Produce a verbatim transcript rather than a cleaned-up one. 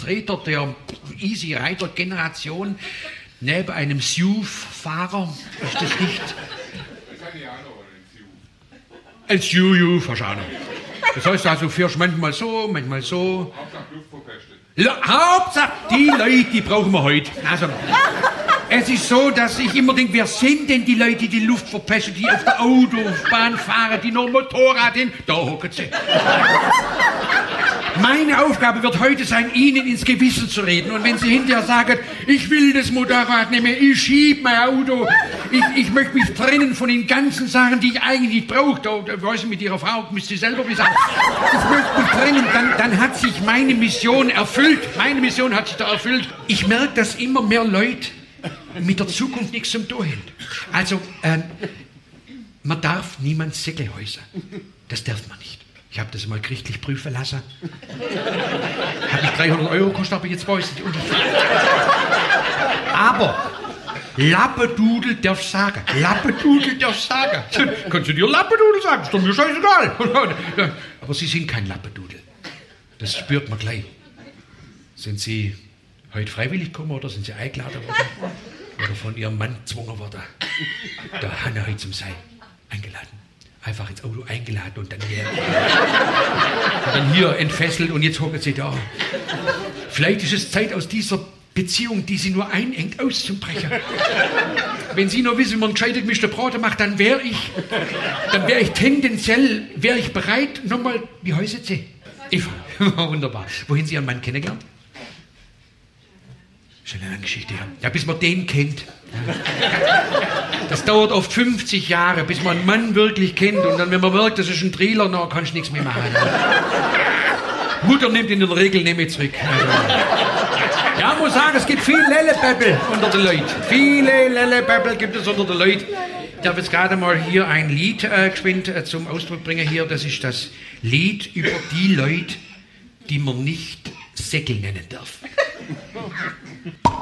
Vertreter der Easy Rider Generation neben einem S U V-Fahrer. Ist das nicht? Ein S U V, wahrscheinlich. Das heißt also, fährst manchmal so, manchmal so. Hauptsache Luft verpestet. La, Hauptsache, die Leute, die brauchen wir heute. Also, es ist so, dass ich immer denke, wer sind denn die Leute, die die Luft verpesten, die auf der Autobahn fahren, die noch Motorrad hin? Da hocken sie. Meine Aufgabe wird heute sein, Ihnen ins Gewissen zu reden. Und wenn Sie hinterher sagen, ich will das Motorrad nicht mehr, ich schieb mein Auto, ich, ich möchte mich trennen von den ganzen Sachen, die ich eigentlich nicht brauche, da, da weiß ich, mit Ihrer Frau, müsst Sie selber wissen, ich möchte mich trennen, dann, dann hat sich meine Mission erfüllt. Meine Mission hat sich da erfüllt. Ich merke, dass immer mehr Leute mit der Zukunft nichts zum tun haben. Also, ähm, man darf niemand Säcke häusern. Das darf man nicht. Ich habe das mal gerichtlich prüfen lassen. Hat mich dreihundert Euro gekostet, aber jetzt weiß ich. Und ich aber Lappedudel darf sagen. Lappedudel darf sagen. Kannst du dir Lappedudel sagen? Ist doch mir scheißegal. Aber Sie sind kein Lappedudel. Das spürt man gleich. Sind Sie heute freiwillig gekommen oder sind Sie eingeladen worden? Oder von Ihrem Mann gezwungen worden? Da haben wir heute zum Sein eingeladen. Einfach ins Auto eingeladen und dann hier, und dann hier entfesselt und jetzt hocken Sie da. Vielleicht ist es Zeit, aus dieser Beziehung, die Sie nur einengt, auszubrechen. Wenn Sie nur wissen, wie man gescheit gemischte Brote macht, dann wäre ich, dann wäre ich tendenziell, wäre ich bereit, nochmal, wie heißt Sie? Eva. Wunderbar. Wohin Sie Ihren Mann kennengelernt? Schon eine lange Geschichte, ja. Ja, bis man den kennt. Das dauert oft fünfzig Jahre, bis man einen Mann wirklich kennt. Und dann, wenn man merkt, das ist ein Trailer, dann kannst du nichts mehr machen. Mutter nimmt in der Regel nicht mehr zurück. Also, ja, muss sagen, es gibt viel Lellepäppel unter den Leuten. Viele Lellepäppel gibt es unter den Leuten. Ich darf jetzt gerade mal hier ein Lied äh, geschwind äh, zum Ausdruck bringen. Hier, das ist das Lied über die Leute, die man nicht Säckel nennen darf.